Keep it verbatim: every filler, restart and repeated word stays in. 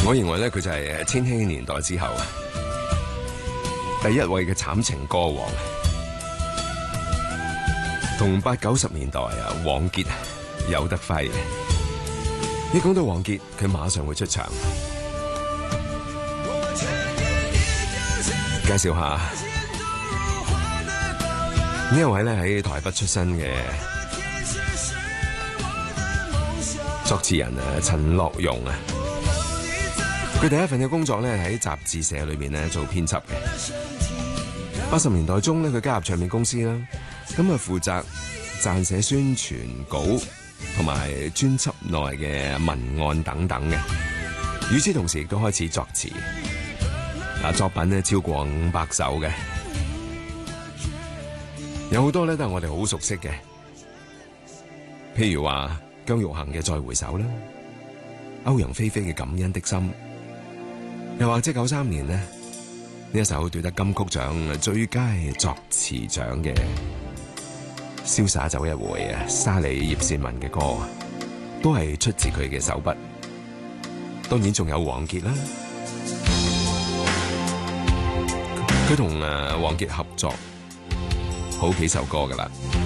我認為咧，佢就係千禧年代之後第一位嘅慘情歌王，同八九十年代啊，王傑、有德輝。一講到王傑，佢馬上會出場。介紹下呢一位咧喺台北出身嘅作詞人啊，陳樂融啊。佢第一份嘅工作咧喺雜誌社裏面咧做編輯嘅。八十年代中咧，佢加入唱片公司啦，咁啊負責撰寫宣傳稿同埋專輯內嘅文案等等嘅。與此同時，亦都開始作詞。嗱，作品咧超過五百首嘅，有好多咧都係我哋好熟悉嘅，譬如話姜育恆嘅《再回首》啦，歐陽菲菲嘅《感恩的心》，又或者九三年呢呢一首奪得金曲獎最佳作詞獎嘅《瀟灑走一回》啊，沙里葉倩文嘅歌，都係出自佢嘅手筆。當然仲有王傑啦。佢同誒王傑合作好幾首歌噶啦。